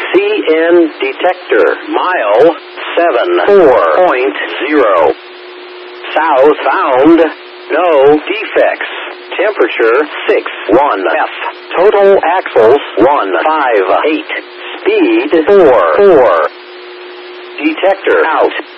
CN detector. Mile 74.0. South bound. No defects. Temperature 61 F. Total axles 158. Speed 4. Detector out.